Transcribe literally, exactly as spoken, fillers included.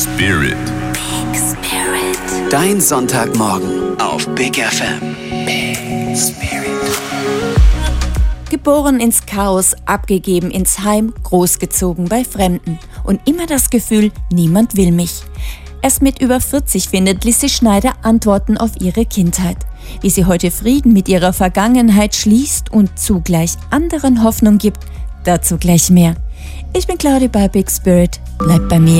Spirit. Big Spirit. Dein Sonntagmorgen auf Big F M. Big Spirit. Geboren ins Chaos, abgegeben ins Heim, großgezogen bei Fremden. Und immer das Gefühl, niemand will mich. Erst mit über vierzig findet Lissy Schneider Antworten auf ihre Kindheit. Wie sie heute Frieden mit ihrer Vergangenheit schließt und zugleich anderen Hoffnung gibt, dazu gleich mehr. Ich bin Claudia bei Big Spirit. Bleibt bei mir.